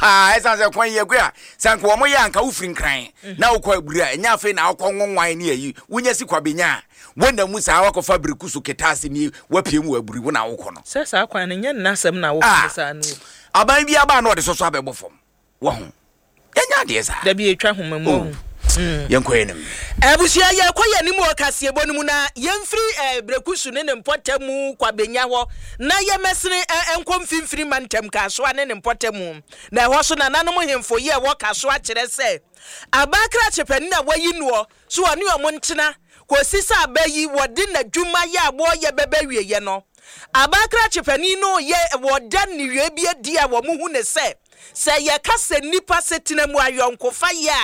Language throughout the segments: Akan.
Esa se kwan ye gwa sanko wo ye anka wo firi nkran na wo kwa abura enya afi na akọ nwonwan ne ayi wonya si kwabenya wonda mu sa wakọ fabriku so ketase ni wapiem wo aburi wo na wo kọ no se sa kwan ne nya nasem na wo kesa no aban bia ba na ode soso abebofom wo ho enya de sa da bi etwa homamu Yankoyenim. Abusia ye kwaye ni mu okase ebonu na yemfiri brekusu ne mpotamu kwabenya ho na ye mesene enkomfimfiri mantem kaso ne mpotamu na ho so na nanom hemfo ye wo kaso a kire se abakra chepani na wayi no so oni omo ntena kosisa abayi wode na dwuma ye abo ye bebewie ye no abakra chepani no ye wodan ni wie bia dia wo mu hu ne se ye kase nipa setina mu ayonko fa ya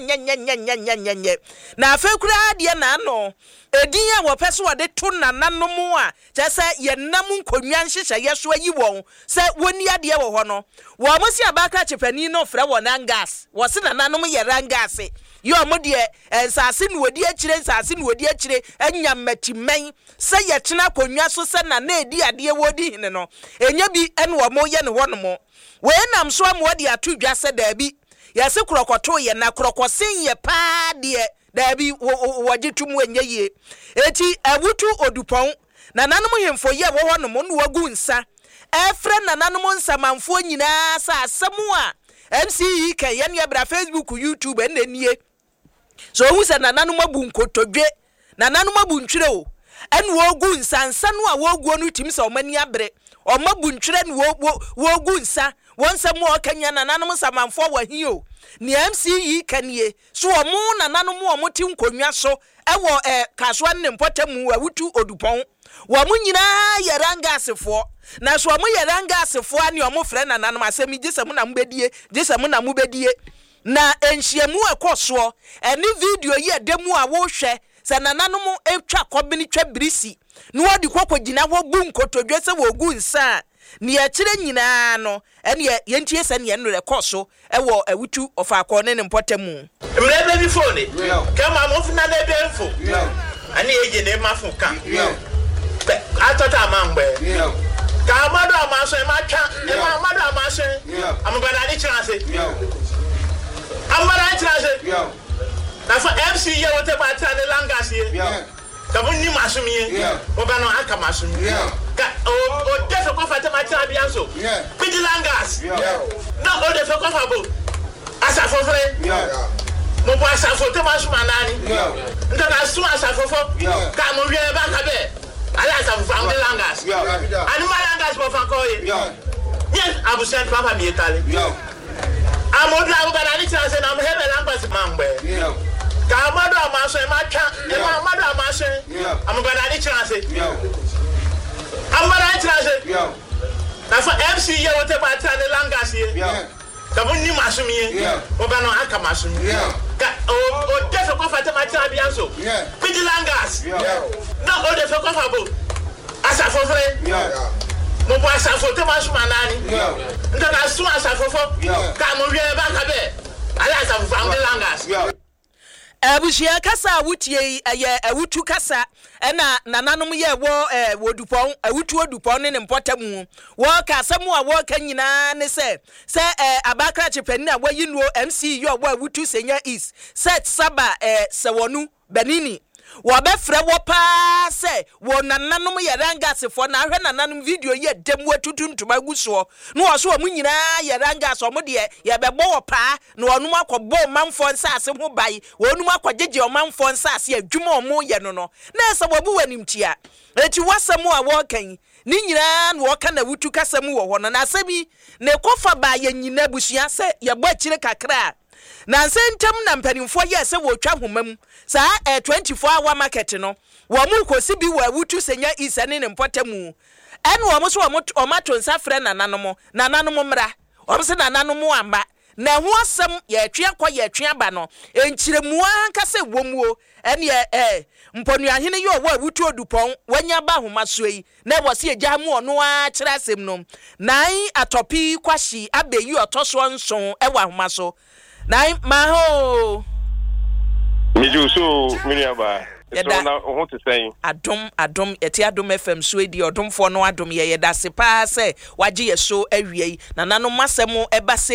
enya na afekura de na no edin ya wo pese wo de to nananom a je ye nam nkonwa nhihye ye so ayi won se woni ade wo ho no wo mo si abaka chepani no fra wo nangas wo se nananom ye rangas yo mo de ensase no wodi akire ensase no wodi akire anya matimen se ye tena konwa so se na edi ade wodi hine no enya bi ene wo mo ye ne ho no mo we nam so am wodi atu dwa se da bi ye se krokoto ye na krokosen ye pa de da bi wogitum enye ye eti awutu odupon na nanom hemfo ye wo ho no mo no wagu nsa efre na nanom nsamanfo nyina sa asemu a MCE kan ye ne bra Facebook YouTube enenie so hu se na nanom abu nkotodwe na nanom abu ntwire o ene wogu nsansa no a wogu no tim se omani abre omabu ntwire no wogu nsa wonsa mu okanya na nanom samanfo wahio ni MCE kanie so omo na nanom omoti nkonwa so ewo kasoa ne mpotamu awutu odupon wo mu nyina yeranga asefo na so omo yeranga asefo ani omo frɛ na nanom asemi gisem na mbedie gisem na mubedie na enhyiamu ekoso eni video ye demu a wo hwɛ se na nanom etwa kobini twa brisi no wodi kokogina wo bu nkotodwe se wo gu nsa ni akire nyina no ene yentie se ne no rekoso ewo awutu ofa akone ne mpotamu mrebe bi phone kama mo funa na ebe info ani eje ne mafu ka atota amangbe ka amado amaso e ma twa e ma amado amaso amubada ni chance amara chance na fa MC ye wote ba ta ne langas ye ka bunni masumi o ba no aka masumi ka o defe ko fa ta ma ta bianso pidi langas no o defe ko fa bo asa fofre mo bo asa fo te masuma nani nda na su asa fofo ka mo wie ba ka be ala asa fo am de langas ani ma langas bo fa ko ye yes abu sen papa mi etale amodla abu ba na ni chance na mo hebe langas mangbe ka amado amaso e ma twa e ma amado amaso amubada ni chance amara chance na fa MC ye wote ba ta ne langas ye ka bunni masumi ye o ba no aka masumi ka o defe ko fa ta ma ta bianso pidi langas no o defe ko fa bo asa fofre mo bo asa fo te masuma nani nda na su asa fofo ka mo wie ba ka be ala asa fo am de langas abusia kasa awutie awutu kasa ena nananom ye wo wodupon awutu odupon ne mpotamu wo kasemu a wo kanyina ne se abakra chepani na wayi no MC yo wo awutu senya is set saba sewonu benini wo be frɛ wo pa se wo nananom ye rangasefo na ahwe nananom video ye demu atutuntuma guso no wo so wo nyina ye rangas o mo de ye bɛbɔ wo pa na onum akɔbɔ manfo nsase ho bai onum akɔgege o manfo nsase adwuma o mo ye no na esa wo bu wanimtia eti wasɛm a wo kan ni nyina na wo ka na wutu kasɛm wo ho no na asɛbi ne kofa ba ye nyina busua se ye bɔ akire kakra na nsentam na mpanimfo ye se wo twa homam sa 24-hour market no wo mu kosi bi wo awutu senya isane ne mpotamu en wo mo so wo mato nsa frɛ nananom mra wo se nananom amba na ho asɛm ye twea ba no enkyiremu anka se womuo en ye mponuahene ye wo awutu odupon wanya ba homa so yi na wo se egya mu ono a kyerɛ asɛm no nan atopi kwashi abeyi otoso nson e wa homa so nai maho Miju so miniaba so na ho te say adom eti adom FM so edi odomfo no adom ye yeda se pa se wagye ye so awie na nanom masɛm eba se